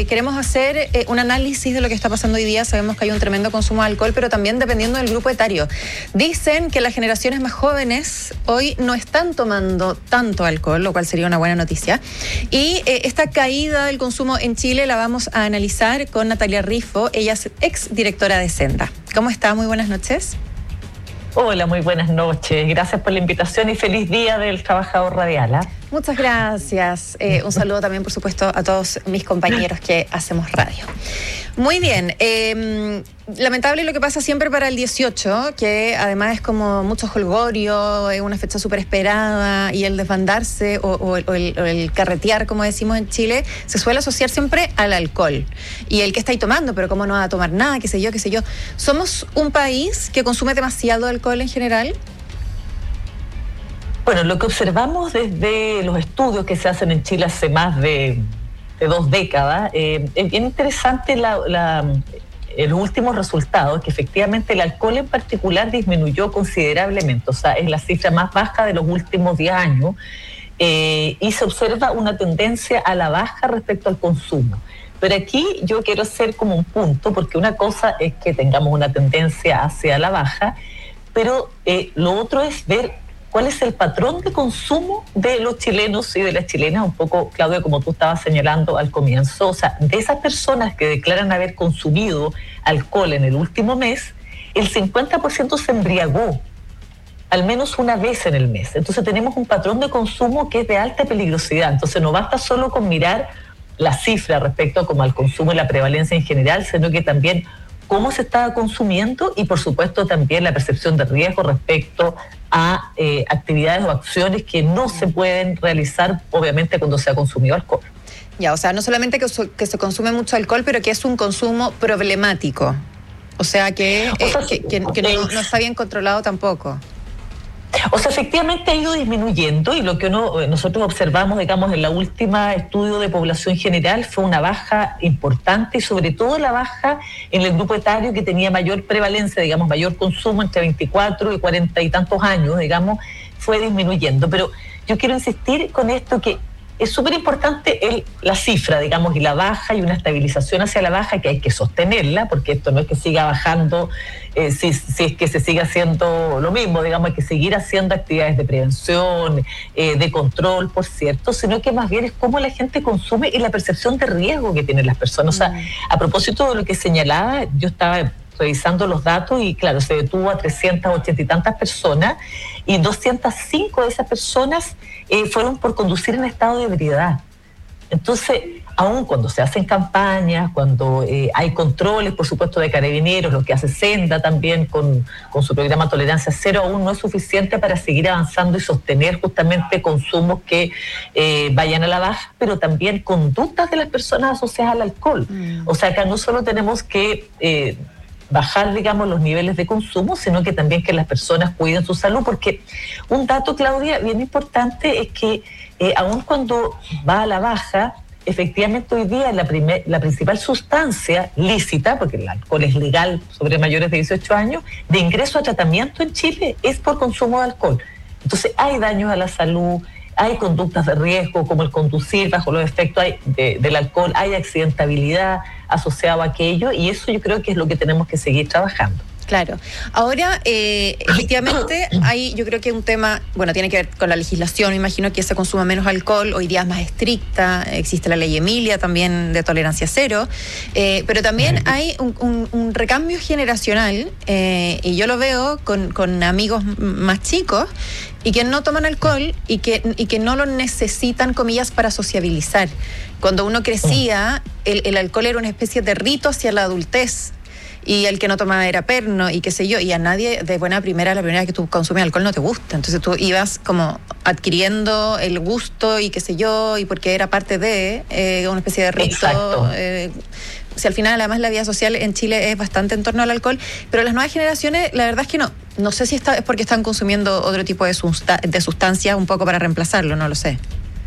queremos hacer un análisis de lo que está pasando hoy día. Sabemos que hay un tremendo consumo de alcohol, pero también dependiendo del grupo etario. Dicen que las generaciones más jóvenes hoy no están tomando tanto alcohol, lo cual sería una buena noticia. Y esta caída del consumo en Chile la vamos a analizar con Natalia Rifo. Ella es exdirectora de Senda. ¿Cómo está? Muy buenas noches. Hola, muy buenas noches. Gracias por la invitación y feliz Día del Trabajador Radial. Muchas gracias. Un saludo también, por supuesto, a todos mis compañeros que hacemos radio. Muy bien. Lamentable lo que pasa siempre para el 18, que además es como mucho jolgorio, es una fecha súper esperada, y el desbandarse o el carretear, como decimos en Chile, se suele asociar siempre al alcohol. Y el que está ahí tomando, pero cómo no va a tomar nada, qué sé yo, qué sé yo. ¿Somos un país que consume demasiado alcohol en general? Bueno, lo que observamos desde los estudios que se hacen en Chile hace más de 2 décadas, es bien interesante los últimos resultados, que efectivamente el alcohol en particular disminuyó considerablemente, o sea, es la cifra más baja de los últimos 10 años, y se observa una tendencia a la baja respecto al consumo. Pero aquí yo quiero hacer como un punto, porque una cosa es que tengamos una tendencia hacia la baja, pero lo otro es ver cuál es el patrón de consumo de los chilenos y de las chilenas, un poco, Claudia, como tú estabas señalando al comienzo. O sea, de esas personas que declaran haber consumido alcohol en el último mes, el 50% se embriagó al menos una vez en el mes. Entonces tenemos un patrón de consumo que es de alta peligrosidad. Entonces no basta solo con mirar la cifra respecto como al consumo y la prevalencia en general, sino que también cómo se estaba consumiendo y, por supuesto, también la percepción de riesgo respecto a actividades o acciones que no se pueden realizar, obviamente, cuando se ha consumido alcohol. Ya, o sea, no solamente que se consume mucho alcohol, pero que es un consumo problemático. O sea, que no está bien controlado tampoco. O sea, efectivamente ha ido disminuyendo, y lo que nosotros observamos, digamos, en la última estudio de población general fue una baja importante, y sobre todo la baja en el grupo etario que tenía mayor prevalencia, digamos, mayor consumo entre 24 y 40 y tantos años, digamos, fue disminuyendo. Pero yo quiero insistir con esto, que es súper importante la cifra, digamos, y la baja, y una estabilización hacia la baja que hay que sostenerla, porque esto no es que siga bajando si es que se sigue haciendo lo mismo, digamos, hay que seguir haciendo actividades de prevención, de control, por cierto, sino que más bien es cómo la gente consume y la percepción de riesgo que tienen las personas. O sea, a propósito de lo que señalaba, yo estaba revisando los datos y claro, se detuvo a 380 y tantas personas, y 205 de esas personas fueron por conducir en estado de ebriedad. Entonces, aún cuando se hacen campañas, cuando hay controles, por supuesto, de Carabineros, lo que hace Senda también con su programa Tolerancia Cero, aún no es suficiente para seguir avanzando y sostener justamente consumos que vayan a la baja, pero también conductas de las personas asociadas al alcohol. O sea, acá no solo tenemos que bajar, digamos, los niveles de consumo, sino que también que las personas cuiden su salud, porque un dato, Claudia, bien importante es que aun cuando va a la baja, efectivamente hoy día la principal sustancia lícita, porque el alcohol es legal sobre mayores de 18 años, de ingreso a tratamiento en Chile es por consumo de alcohol. Entonces hay daños a la salud, hay conductas de riesgo como el conducir bajo los efectos del alcohol, hay accidentabilidad asociada a aquello, y eso yo creo que es lo que tenemos que seguir trabajando. Claro. Ahora, efectivamente, hay, yo creo que un tema, bueno, tiene que ver con la legislación. Me imagino que se consuma menos alcohol, hoy día es más estricta, existe la ley Emilia también de tolerancia cero, pero también hay un recambio generacional, y yo lo veo con amigos más chicos, y que no toman alcohol y que no lo necesitan, comillas, para sociabilizar. Cuando uno crecía, el alcohol era una especie de rito hacia la adultez, y el que no tomaba era perno y qué sé yo, y a nadie de buena primera, la primera vez que tú consumes alcohol no te gusta, entonces tú ibas como adquiriendo el gusto y qué sé yo, y porque era parte de una especie de rito. Exacto. O sea, al final además la vida social en Chile es bastante en torno al alcohol, pero las nuevas generaciones, la verdad es que no sé si es porque están consumiendo otro tipo de sustancias un poco para reemplazarlo, no lo sé.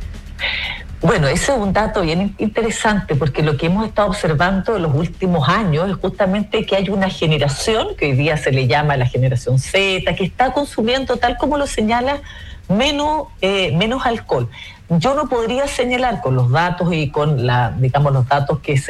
Bueno, ese es un dato bien interesante, porque lo que hemos estado observando en los últimos años es justamente que hay una generación, que hoy día se le llama la generación Z, que está consumiendo, tal como lo señala, menos alcohol. Yo no podría señalar con los datos y con los datos que se